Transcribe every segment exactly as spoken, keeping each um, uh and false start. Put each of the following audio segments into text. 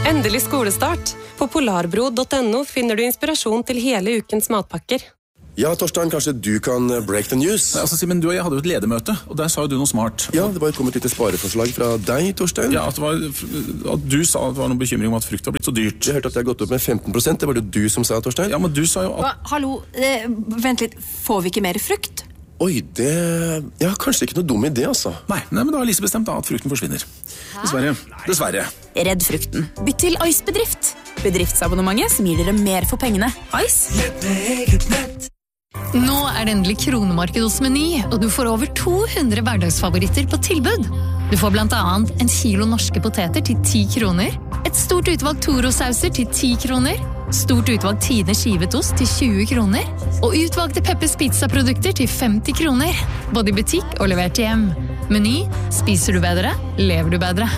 Endelig skolestart. På polarbro punktum no finner du inspirasjon til hele ukens matpakker. Ja, Torstein, kanskje du kan break the news? Altså, Simen, du og jeg hadde jo et ledermøte, og der sa jo du noe smart. Ja, det var kommet et lite spareforslag fra deg, Torstein. Ja, at, det var, at du sa at det var noen bekymring om at frukt var blitt så dyrt. Jeg hørte at det har gått opp med femten prosent, det var det du som sa, Torstein. Ja, men du sa jo at... Hva? Hallo, eh, vent litt, får vi ikke mer frukt? Oi, det... Ja, kanskje ikke noe dum idé, altså. Nei, nei men da har Lise bestemt da at frukten forsvinner. Dessverre. Dessverre. Redd frukten. Bytt til Ice Bedrift. Bedriftsabonnementet som gir dere mer for pengene. Ice. Lett med eget nett. Nå er det endelig kronemarked hos Meny, og du får over to hundre hverdagsfavoritter på tilbud. Du får blant annet en kilo norske poteter til ti kroner, et stort utvalg Toro-sauser til ti kroner, stort utvalg Tine skivet ost til tjue kroner, og utvalgte Peppers Pizza-produkter til femti kroner, både i butikk og levert hjem. Meny, spiser du bedre, lever du bedre.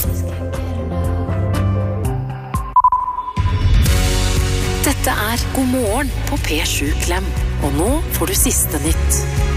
Dette er God morgen på P sju Klem. Og nå får du siste nytt.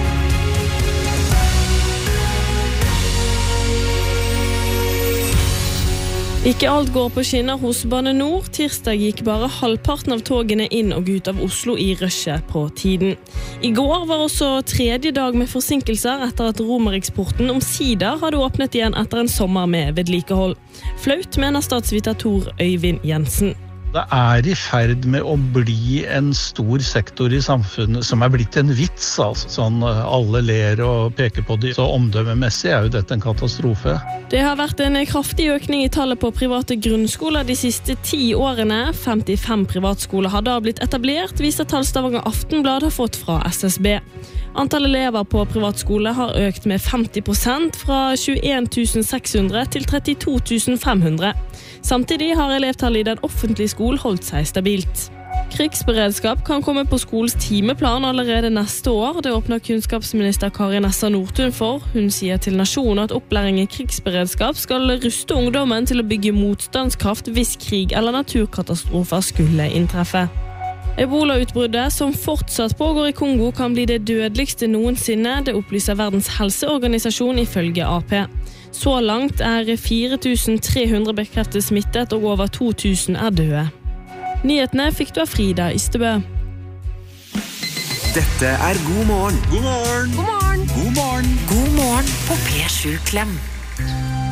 Ikke alt går på skinner hos Bane Nor. Tirsdag gikk bare halvparten av togene inn og ut av Oslo i rushet på tiden. I går var også tredje dag med forsinkelser etter at Romeriksporten omsider hadde åpnet igjen etter en sommer med vedlikehold. Flaut, mener statsviter Tor Øyvind Jensen. Det er i ferd med å bli en stor sektor i samfunnet som er blitt en vits, altså sånn alle ler og peker på det. Så omdømmemessig er jo dette en katastrofe. Det har vært en kraftig økning i tallet på private grunnskoler de siste ti årene. femtifem privatskoler har da blitt etablert, viser tall Stavanger Aftenblad har fått fra S S B. Antall elever på privatskole har økt med femti prosent fra tjueen tusen seks hundre til trettito tusen fem hundre. Samtidig har elevtallet i den offentlige skolen holdt seg stabilt. Krigsberedskap kan komme på skolens timeplan allerede neste år. Det åpner kunnskapsminister Kari Nessa Nordtun for. Hun sier til Nasjonen at opplæring i krigsberedskap skal ruste ungdommen til å bygge motstandskraft hvis krig eller naturkatastrofer skulle inntreffe. Ebola-utbruddet som fortsatt pågår i Kongo kan bli det dødeligste noensinne, det opplyser Verdens helseorganisasjon ifølge A P. Så langt er fire tusen tre hundre bekreftet smittet og over to tusen er døde. Nyhetene fikk du av Frida Ystebø. Dette er God morgen. God morgen. God morgen. God morgen. God morgen på P sju Klem.